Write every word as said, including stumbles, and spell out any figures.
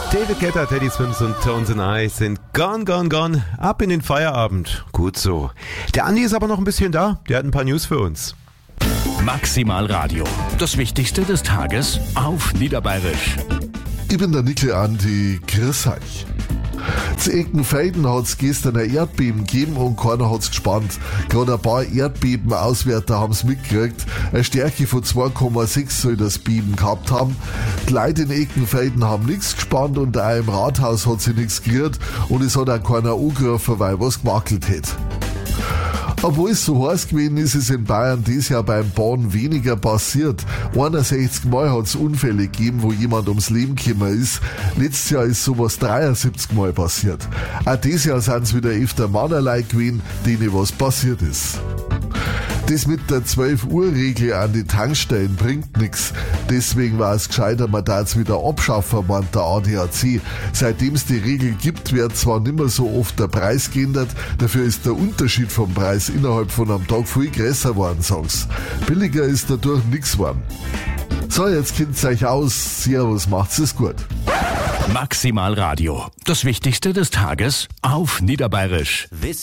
David Guetta, Teddy Swims und Tones and I sind gone, gone, gone. Ab in den Feierabend. Gut so. Der Andi ist aber noch ein bisschen da. Der hat ein paar News für uns. Maximal Radio. Das Wichtigste des Tages auf Niederbayerisch. Ich bin der Nickel Andi, grüß euch. Zu Eckenfelden hat es gestern ein Erdbeben gegeben und keiner hat es gespannt. Gerade ein paar Erdbebenauswärter haben es mitgekriegt. Eine Stärke von zwei Komma sechs soll das Beben gehabt haben. Die Leute in Eckenfelden haben nichts gespannt und auch im Rathaus hat sich nichts gerührt und es hat auch keiner angerufen, weil was gewackelt hätte. Obwohl es so heiß gewesen ist, ist in Bayern dieses Jahr beim Baden weniger passiert. einundsechzig Mal hat es Unfälle gegeben, wo jemand ums Leben gekommen ist. Letztes Jahr ist sowas dreiundsiebzig Mal passiert. Auch dieses Jahr sind es wieder öfter Mannerlei gewesen, denen was passiert ist. Das mit der zwölf Uhr Regel an die Tankstellen bringt nichts. Deswegen war es gescheiter, man da jetzt wieder abschaffen, meint der A D A C. Seitdem es die Regel gibt, wird zwar nicht mehr so oft der Preis geändert, dafür ist der Unterschied vom Preis innerhalb von einem Tag viel größer geworden, sag's. Billiger ist dadurch nichts geworden. So, jetzt kennt's euch aus. Servus, macht's es gut. Maximal Radio. Das Wichtigste des Tages auf Niederbayerisch.